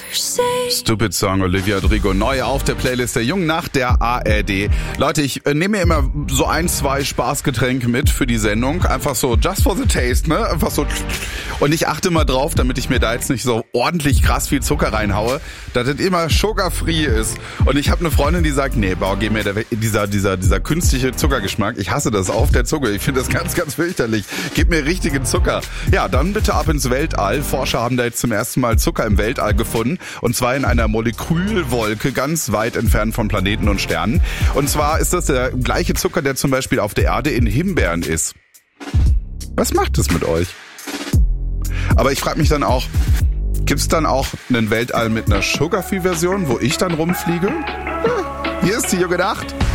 Stupid Song, Olivia Rodrigo, neu auf der Playlist der Jungen Nacht der ARD. Leute, ich nehme mir immer so 1, 2 Spaßgetränke mit für die Sendung. Einfach so, just for the taste, ne? Einfach so. Und ich achte mal drauf, damit ich mir da jetzt nicht so ordentlich krass viel Zucker reinhaue, dass das immer sugar-free ist. Und ich habe eine Freundin, die sagt, nee, geh mir dieser künstliche Zuckergeschmack. Ich hasse das auf der Zunge. Ich finde das ganz, ganz fürchterlich. Gib mir richtigen Zucker. Ja, dann bitte ab ins Weltall. Forscher haben da jetzt zum ersten Mal Zucker im Weltall gefunden. Und zwar in einer Molekülwolke ganz weit entfernt von Planeten und Sternen. Und zwar ist das der gleiche Zucker, der zum Beispiel auf der Erde in Himbeeren ist. Was macht das mit euch? Aber ich frage mich dann auch, gibt's dann auch einen Weltall mit einer Sugar-Free-Version, wo ich dann rumfliege? Hier ist die Junge Nacht.